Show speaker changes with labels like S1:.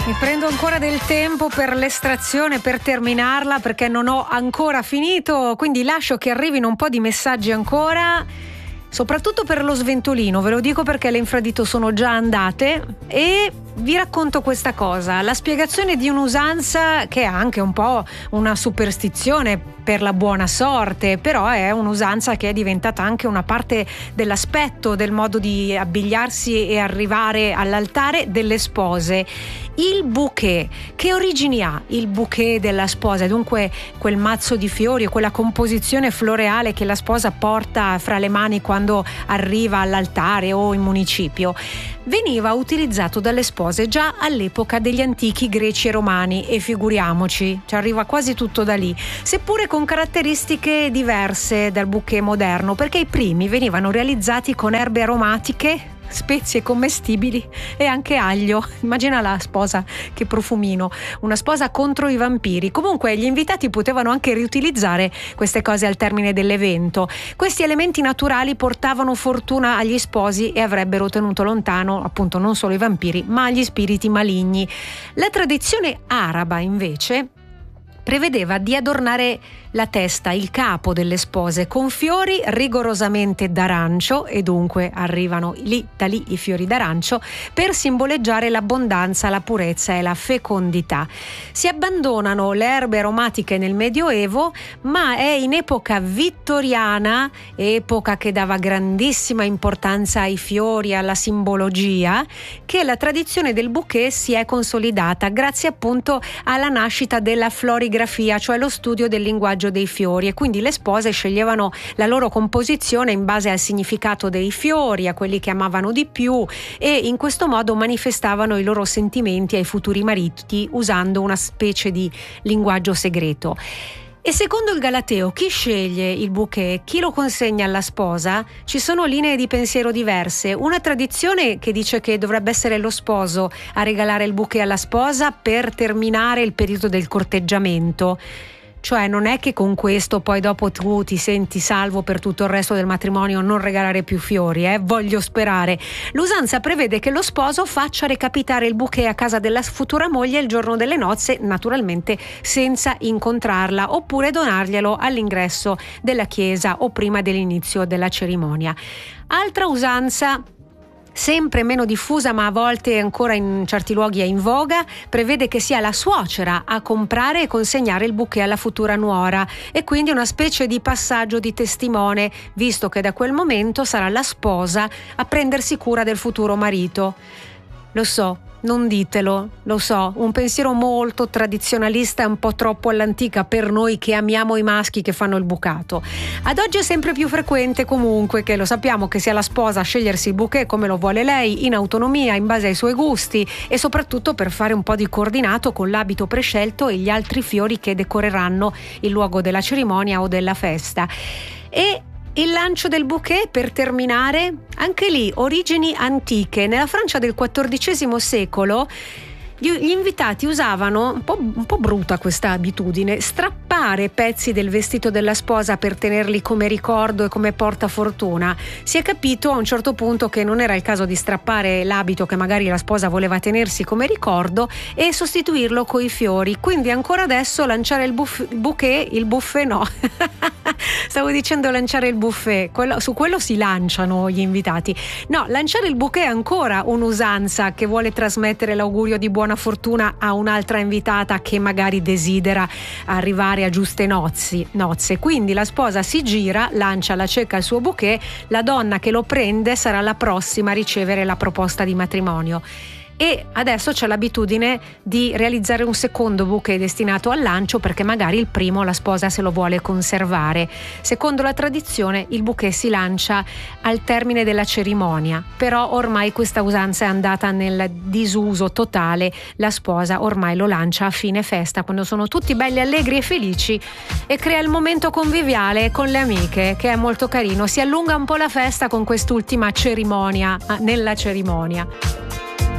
S1: Mi prendo ancora del tempo per l'estrazione, per terminarla, perché non ho ancora finito, quindi lascio che arrivino un po' di messaggi ancora, soprattutto per lo sventolino, ve lo dico perché le infradito sono già andate, e vi racconto questa cosa, la spiegazione di un'usanza che è anche un po' una superstizione per la buona sorte, però è un'usanza che è diventata anche una parte dell'aspetto, del modo di abbigliarsi e arrivare all'altare delle spose. Il bouquet, che origini ha il bouquet della sposa? Dunque quel mazzo di fiori, quella composizione floreale che la sposa porta fra le mani quando arriva all'altare o in municipio, veniva utilizzato dalle spose già all'epoca degli antichi greci e romani, e figuriamoci, ci arriva quasi tutto da lì, seppure con caratteristiche diverse dal bouquet moderno, perché i primi venivano realizzati con erbe aromatiche, spezie commestibili e anche aglio. Immagina la sposa, che profumino, una sposa contro i vampiri. Comunque gli invitati potevano anche riutilizzare queste cose al termine dell'evento. Questi elementi naturali portavano fortuna agli sposi e avrebbero tenuto lontano appunto non solo i vampiri ma gli spiriti maligni. La tradizione araba invece prevedeva di adornare la testa, il capo delle spose con fiori rigorosamente d'arancio, e dunque arrivano da lì i fiori d'arancio, per simboleggiare l'abbondanza, la purezza e la fecondità. Si abbandonano le erbe aromatiche nel Medioevo, ma è in epoca vittoriana, epoca che dava grandissima importanza ai fiori e alla simbologia, che la tradizione del bouquet si è consolidata grazie appunto alla nascita della florigrafia, cioè lo studio del linguaggio dei fiori, e quindi le spose sceglievano la loro composizione in base al significato dei fiori, a quelli che amavano di più, e in questo modo manifestavano i loro sentimenti ai futuri mariti usando una specie di linguaggio segreto. E secondo il Galateo, chi sceglie il bouquet, chi lo consegna alla sposa? Ci sono linee di pensiero diverse. Una tradizione che dice che dovrebbe essere lo sposo a regalare il bouquet alla sposa per terminare il periodo del corteggiamento. Cioè non è che con questo poi dopo tu ti senti salvo per tutto il resto del matrimonio non regalare più fiori, voglio sperare. L'usanza prevede che lo sposo faccia recapitare il bouquet a casa della futura moglie il giorno delle nozze, naturalmente senza incontrarla, oppure donarglielo all'ingresso della chiesa o prima dell'inizio della cerimonia. Altra usanza, sempre meno diffusa ma a volte ancora in certi luoghi è in voga, prevede che sia la suocera a comprare e consegnare il bouquet alla futura nuora, e quindi una specie di passaggio di testimone, visto che da quel momento sarà la sposa a prendersi cura del futuro marito. Lo so, non ditelo, lo so, un pensiero molto tradizionalista, un po' troppo all'antica per noi che amiamo i maschi che fanno il bucato. Ad oggi è sempre più frequente comunque che lo sappiamo che sia la sposa a scegliersi il bouquet come lo vuole lei, in autonomia, in base ai suoi gusti, e soprattutto per fare un po' di coordinato con l'abito prescelto e gli altri fiori che decoreranno il luogo della cerimonia o della festa. E il lancio del bouquet, per terminare, anche lì origini antiche. Nella Francia del XIV secolo gli invitati usavano, un po' brutta questa abitudine, strappare pezzi del vestito della sposa per tenerli come ricordo e come portafortuna. Si è capito a un certo punto che non era il caso di strappare l'abito che magari la sposa voleva tenersi come ricordo e sostituirlo coi fiori. Quindi ancora adesso lanciare il buffet no. Stavo dicendo lanciare il buffet, su quello si lanciano gli invitati. No, lanciare il bouquet è ancora un'usanza che vuole trasmettere l'augurio di buona fortuna a un'altra invitata che magari desidera arrivare a giuste nozze. Quindi la sposa si gira, lancia alla cieca il suo bouquet, la donna che lo prende sarà la prossima a ricevere la proposta di matrimonio. E adesso c'è l'abitudine di realizzare un secondo bouquet destinato al lancio, perché magari il primo la sposa se lo vuole conservare. Secondo la tradizione il bouquet si lancia al termine della cerimonia, però ormai questa usanza è andata nel disuso totale. La sposa ormai lo lancia a fine festa, quando sono tutti belli, allegri e felici, e crea il momento conviviale con le amiche, che è molto carino. Si allunga un po' la festa con quest'ultima cerimonia nella cerimonia.